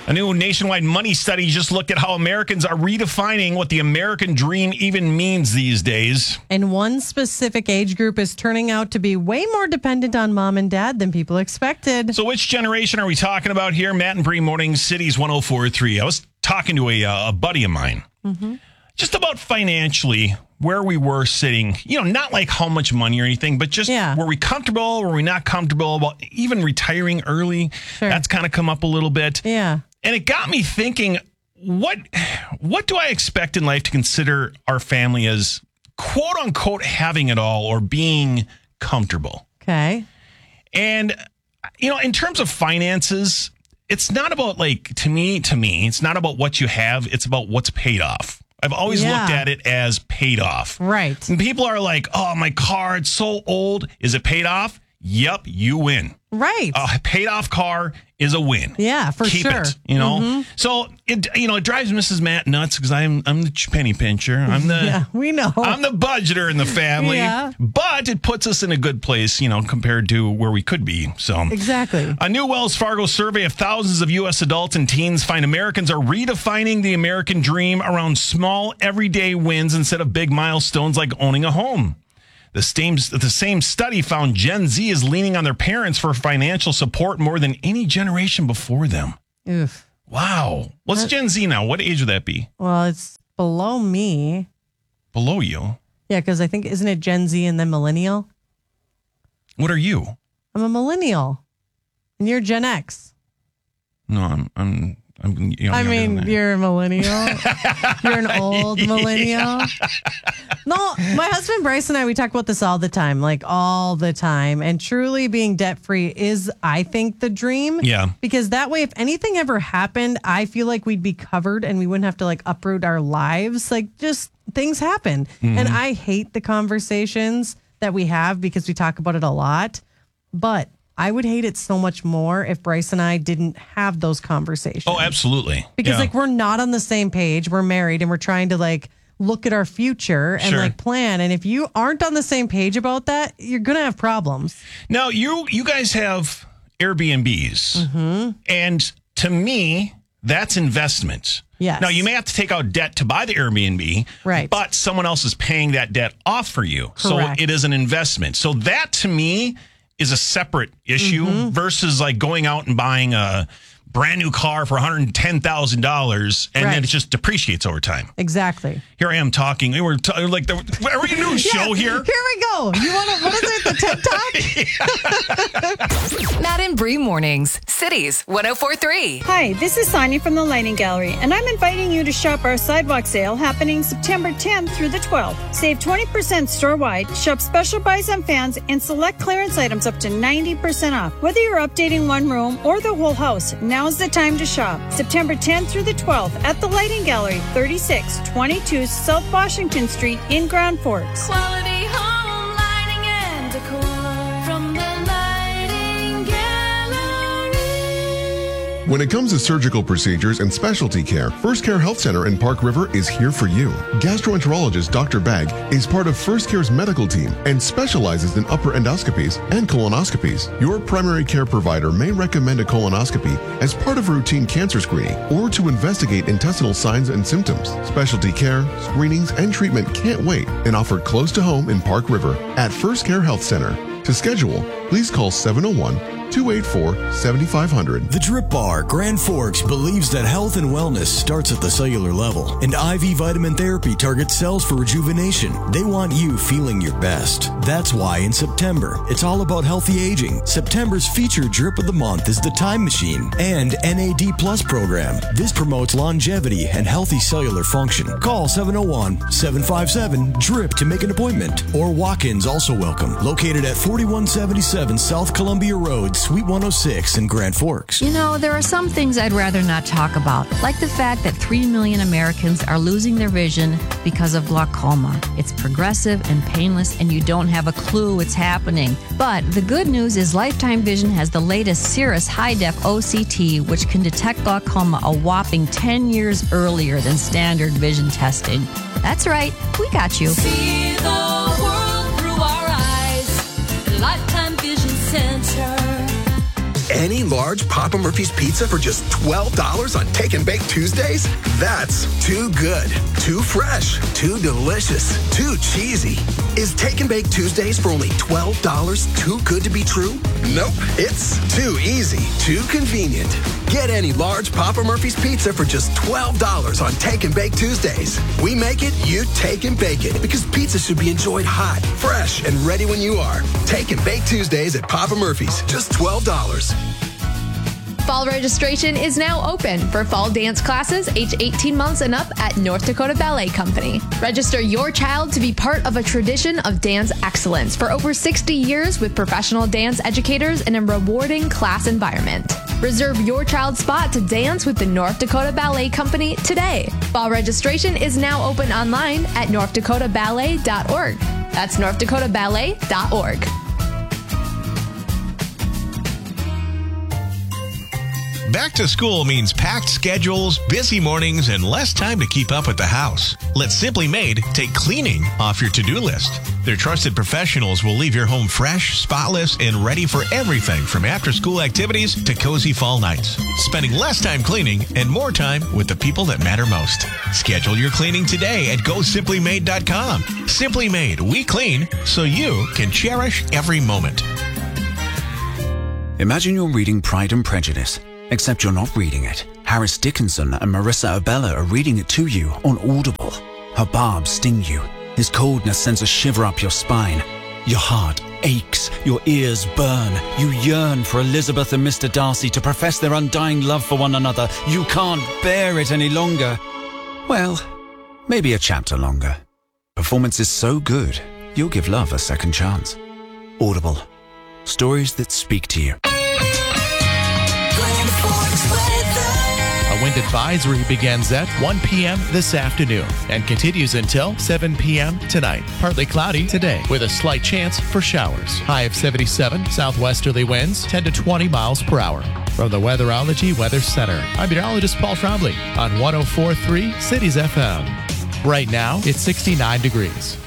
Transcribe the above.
A new nationwide money study just looked at how Americans are redefining what the American dream even means these days. And one specific age group is turning out to be way more dependent on mom and dad than people expected. So which generation are we talking about here? Matt and Bree Mornings, Cities 104.3. I was talking to a buddy of mine just about financially where we were sitting, not like how much money or anything, but just were we comfortable? Were we not comfortable? About even retiring early? Sure. That's kind of come up a little bit. Yeah. And it got me thinking, what do I expect in life to consider our family as quote unquote having it all or being comfortable? Okay. And, in terms of finances, it's not about to me, it's not about what you have. It's about what's paid off. I've always looked at it as paid off. Right. And people are like, oh, my car, it's so old. Is it paid off? Yep, you win. Right. A paid off car is a win. Yeah, for Keep sure. it, So it drives Mrs. Matt nuts because I'm the penny pincher. I'm the we know. I'm the budgeter in the family. Yeah. But it puts us in a good place, compared to where we could be. So exactly. A new Wells Fargo survey of thousands of U.S. adults and teens find Americans are redefining the American dream around small, everyday wins instead of big milestones like owning a home. The same study found Gen Z is leaning on their parents for financial support more than any generation before them. Oof. Wow. What's Gen Z now? What age would that be? Well, it's below me. Below you? Yeah, because I think, isn't it Gen Z and then millennial? What are you? I'm a millennial. And you're Gen X. No, I'm you're a millennial. You're an old millennial. No, my husband Bryce and I, we talk about this all the time, all the time. And truly being debt free is, I think, the dream. Yeah. Because that way, if anything ever happened, I feel like we'd be covered and we wouldn't have to uproot our lives. Just things happen. Mm-hmm. And I hate the conversations that we have because we talk about it a lot. But I would hate it so much more if Bryce and I didn't have those conversations. Oh, absolutely. Because we're not on the same page. We're married and we're trying to look at our future and plan. And if you aren't on the same page about that, you're going to have problems. Now, you guys have Airbnbs. And to me, that's investment. Yes. Now, you may have to take out debt to buy the Airbnb. Right. But someone else is paying that debt off for you. Correct. So it is an investment. So that, to me, is a separate issue versus going out and buying a brand new car for $110,000 and then it just depreciates over time. Exactly. Here I am talking. We're are we a new show here? Here we go. You want to, what is it, the TikTok? Matt and Bree Mornings, Cities 104.3. Hi, this is Sonia from the Lighting Gallery, and I'm inviting you to shop our sidewalk sale happening September 10th through the 12th. Save 20% store-wide, shop special buys on fans, and select clearance items up to 90% off. Whether you're updating one room or the whole house, now's the time to shop. September 10th through the 12th at the Lighting Gallery, 3622 South Washington Street in Grand Forks. Quality home lighting and decor from the Lighting Gallery. When it comes to surgical procedures and specialty care, First Care Health Center in Park River is here for you. Gastroenterologist Dr. Bagg is part of First Care's medical team and specializes in upper endoscopies and colonoscopies. Your primary care provider may recommend a colonoscopy as part of routine cancer screening or to investigate intestinal signs and symptoms. Specialty care, screenings, and treatment can't wait and offered close to home in Park River at First Care Health Center. To schedule, please call 701-284-7500. The Drip Bar, Grand Forks, believes that health and wellness starts at the cellular level, and IV vitamin therapy targets cells for rejuvenation. They want you feeling your best. That's why in September, it's all about healthy aging. September's featured Drip of the Month is the Time Machine and NAD Plus program. This promotes longevity and healthy cellular function. Call 701-757-DRIP to make an appointment, or walk-ins also welcome. Located at 4177 South Columbia Road, Suite 106 in Grand Forks. There are some things I'd rather not talk about, like the fact that 3 million Americans are losing their vision because of glaucoma. It's progressive and painless, and you don't have a clue it's happening. But the good news is Lifetime Vision has the latest Cirrus High-Def OCT, which can detect glaucoma a whopping 10 years earlier than standard vision testing. That's right, we got you. See the world through our eyes. Lifetime Vision Center. any large Papa Murphy's pizza for just $12 on Take and Bake Tuesdays? That's too good, too fresh, too delicious, too cheesy. Is Take and Bake Tuesdays for only $12 too good to be true? Nope, it's too easy, too convenient. Get any large Papa Murphy's pizza for just $12 on Take and Bake Tuesdays. We make it, you take and bake it, because pizza should be enjoyed hot, fresh, and ready when you are. Take and Bake Tuesdays at Papa Murphy's, just $12. Fall registration is now open for fall dance classes age 18 months and up at North Dakota Ballet Company. Register your child to be part of a tradition of dance excellence for over 60 years with professional dance educators in a rewarding class environment. Reserve your child's spot to dance with the North Dakota Ballet Company today. Fall registration is now open online at northdakotaballet.org. That's northdakotaballet.org. Back to school means packed schedules, busy mornings, and less time to keep up with the house. Let Simply Made take cleaning off your to-do list. Their trusted professionals will leave your home fresh, spotless, and ready for everything from after-school activities to cozy fall nights. Spending less time cleaning and more time with the people that matter most. Schedule your cleaning today at GoSimplyMade.com. Simply Made, we clean so you can cherish every moment. Imagine you're reading Pride and Prejudice. Except you're not reading it. Harris Dickinson and Marissa Abella are reading it to you on Audible. Her barbs sting you. His coldness sends a shiver up your spine. Your heart aches. Your ears burn. You yearn for Elizabeth and Mr. Darcy to profess their undying love for one another. You can't bear it any longer. Well, maybe a chapter longer. Performance is so good, you'll give love a second chance. Audible. Stories that speak to you. A wind advisory begins at 1 p.m. this afternoon and continues until 7 p.m. tonight. Partly cloudy today with a slight chance for showers. High of 77, southwesterly winds 10 to 20 miles per hour. From the Weatherology Weather Center, I'm meteorologist Paul Trombley on 104.3 Cities FM. Right now, it's 69 degrees.